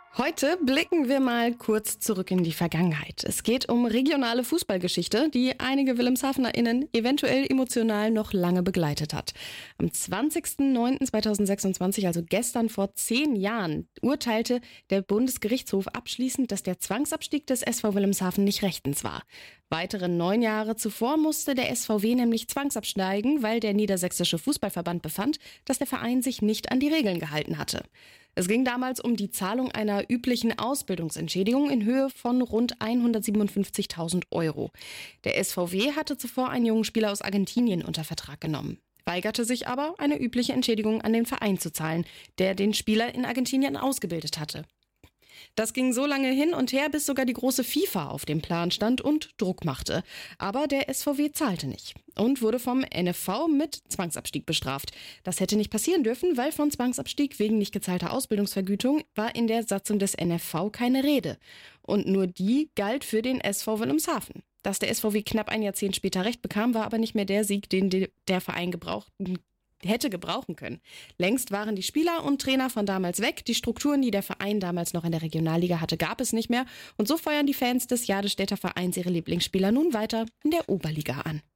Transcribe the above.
Heute blicken wir mal kurz zurück in die Vergangenheit. Es geht um regionale Fußballgeschichte, die einige WilhelmshavenerInnen eventuell emotional noch lange begleitet hat. Am 20.09.2026, also gestern vor 10 Jahren, urteilte der Bundesgerichtshof abschließend, dass der Zwangsabstieg des SV Wilhelmshaven nicht rechtens war. Weitere 9 Jahre zuvor musste der SVW nämlich zwangsabsteigen, weil der Niedersächsische Fußballverband befand, dass der Verein sich nicht an die Regeln gehalten hatte. Es ging damals um die Zahlung einer üblichen Ausbildungsentschädigung in Höhe von rund 157.000 Euro. Der SVW hatte zuvor einen jungen Spieler aus Argentinien unter Vertrag genommen, weigerte sich aber, eine übliche Entschädigung an den Verein zu zahlen, der den Spieler in Argentinien ausgebildet hatte. Das ging so lange hin und her, bis sogar die große FIFA auf dem Plan stand und Druck machte. Aber der SVW zahlte nicht und wurde vom NFV mit Zwangsabstieg bestraft. Das hätte nicht passieren dürfen, weil von Zwangsabstieg wegen nicht gezahlter Ausbildungsvergütung war in der Satzung des NFV keine Rede. Und nur die galt für den SV Wilhelmshaven. Dass der SVW knapp ein Jahrzehnt später Recht bekam, war aber nicht mehr der Sieg, den der Verein hätte gebrauchen können. Längst waren die Spieler und Trainer von damals weg. Die Strukturen, die der Verein damals noch in der Regionalliga hatte, gab es nicht mehr. Und so feuern die Fans des Jadestetter Vereins ihre Lieblingsspieler nun weiter in der Oberliga an.